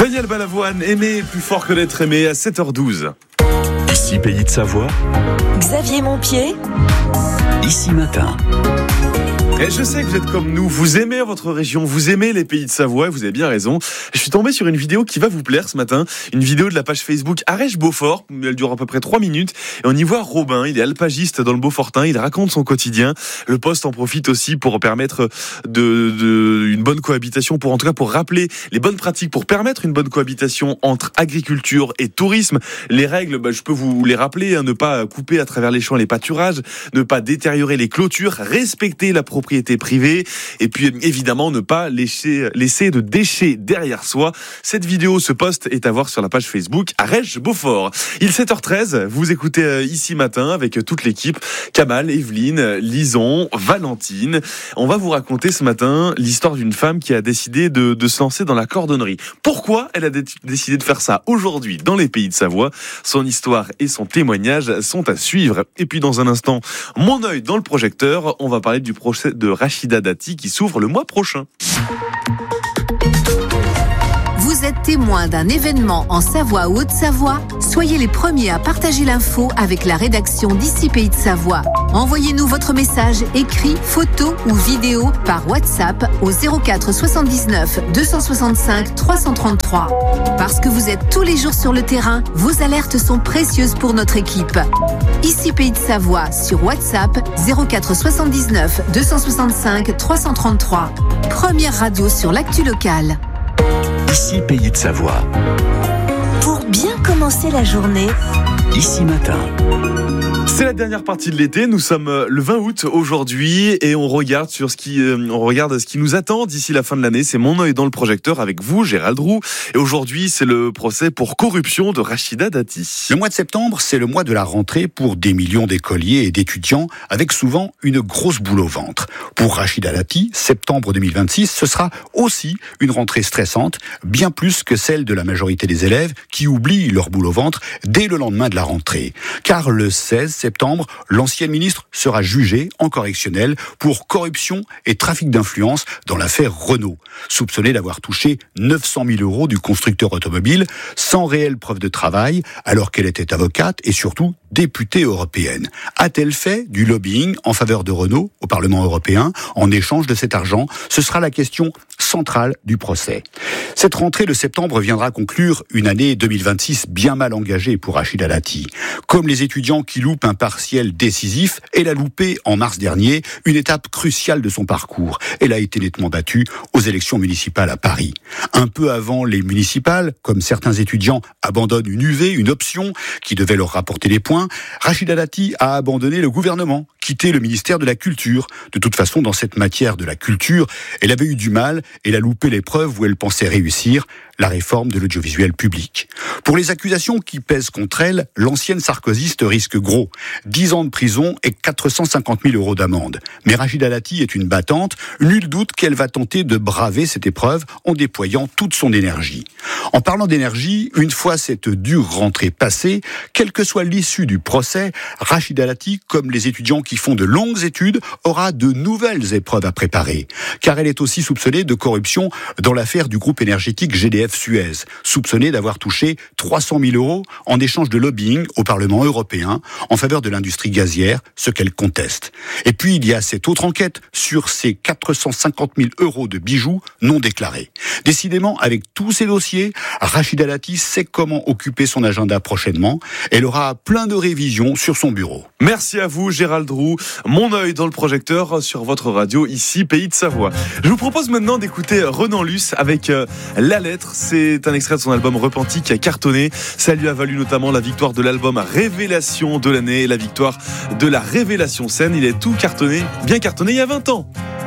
Daniel Balavoine, aimer plus fort que d'être aimé à 7h12. Ici Pays de Savoie. Xavier Montpied. Ici Matin. Et je sais que vous êtes comme nous, vous aimez votre région, vous aimez les Pays de Savoie, vous avez bien raison. Je suis tombé sur une vidéo qui va vous plaire ce matin, une vidéo de la page Facebook Arèche-Beaufort, elle dure à peu près 3 minutes, et on y voit Robin, il est alpagiste dans le Beaufortin, il raconte son quotidien. Le poste en profite aussi pour permettre une bonne cohabitation, pour rappeler les bonnes pratiques, pour permettre une bonne cohabitation entre agriculture et tourisme. Les règles, je peux vous les rappeler, ne pas couper à travers les champs et les pâturages, ne pas détériorer les clôtures, respecter la propriété privée, et puis évidemment ne pas laisser de déchets derrière soi. Cette vidéo, ce post est à voir sur la page Facebook Arèche-Beaufort. Il est 7h13, vous écoutez Ici Matin avec toute l'équipe, Kamal, Evelyne, Lison, Valentine. On va vous raconter ce matin l'histoire d'une femme qui a décidé de se lancer dans la cordonnerie. Pourquoi elle a décidé de faire ça aujourd'hui dans les Pays de Savoie? Son histoire et son témoignage sont à suivre. Et puis dans un instant, mon œil dans le projecteur, on va parler du procès de Rachida Dati qui s'ouvre le mois prochain. Vous êtes témoin d'un événement en Savoie ou Haute-Savoie? Soyez les premiers à partager l'info avec la rédaction d'Ici Pays de Savoie. Envoyez-nous votre message écrit, photo ou vidéo par WhatsApp au 04 79 265 333. Parce que vous êtes tous les jours sur le terrain, vos alertes sont précieuses pour notre équipe. Ici Pays de Savoie sur WhatsApp 04 79 265 333. Première radio sur l'actu locale. Ici Pays de Savoie. Pour bien commencer la journée. Ici Matin. C'est la dernière partie de l'été, nous sommes le 20 août aujourd'hui et on regarde ce qui nous attend d'ici la fin de l'année. C'est mon œil dans le projecteur avec vous, Gérald Roux. Et aujourd'hui, c'est le procès pour corruption de Rachida Dati. Le mois de septembre, c'est le mois de la rentrée pour des millions d'écoliers et d'étudiants, avec souvent une grosse boule au ventre. Pour Rachida Dati, septembre 2026, ce sera aussi une rentrée stressante, bien plus que celle de la majorité des élèves qui oublient leur boule au ventre dès le lendemain de la rentrée. Car le 16 septembre, l'ancienne ministre sera jugée en correctionnel pour corruption et trafic d'influence dans l'affaire Renault, soupçonnée d'avoir touché 900 000 € du constructeur automobile sans réelle preuve de travail, alors qu'elle était avocate et surtout députée européenne. A-t-elle fait du lobbying en faveur de Renault au Parlement européen en échange de cet argent? Ce sera la question centrale du procès. Cette rentrée de septembre viendra conclure une année 2026 bien mal engagée pour Rachida Dati. Comme les étudiants qui loupent un partiel décisif, elle a loupé en mars dernier une étape cruciale de son parcours. Elle a été nettement battue aux élections municipales à Paris. Un peu avant les municipales, comme certains étudiants abandonnent une UV, une option qui devait leur rapporter des points, Rachida Dati a abandonné le gouvernement, quitté le ministère de la Culture. De toute façon, dans cette matière de la culture, elle avait eu du mal, elle a loupé l'épreuve où elle pensait réussir, la réforme de l'audiovisuel public. Pour les accusations qui pèsent contre elle, l'ancienne sarkozyste risque gros. 10 ans de prison et 450 000 € d'amende. Mais Rachida Dati est une battante, nul doute qu'elle va tenter de braver cette épreuve en déployant toute son énergie. En parlant d'énergie, une fois cette dure rentrée passée, quelle que soit l'issue du procès, Rachida Dati, comme les étudiants qui font de longues études, aura de nouvelles épreuves à préparer. Car elle est aussi soupçonnée de corruption dans l'affaire du groupe énergétique GDF-Suez, soupçonnée d'avoir touché 300 000 € en échange de lobbying au Parlement européen en faveur de l'industrie gazière, ce qu'elle conteste. Et puis il y a cette autre enquête sur ces 450 000 € de bijoux non déclarés. Décidément, avec tous ces dossiers, Rachida Dati sait comment occuper son agenda prochainement. Elle aura plein de révisions sur son bureau. Merci à vous, Gérald Roux. Mon œil dans le projecteur sur votre radio, ici Pays de Savoie. Je vous propose maintenant d'écouter Renan Luce avec La Lettre. C'est un extrait de son album Repenti qui a cartonné. Ça lui a valu notamment la victoire de l'album Révélation de l'année et la victoire de la Révélation scène. Il est tout cartonné, bien cartonné il y a 20 ans.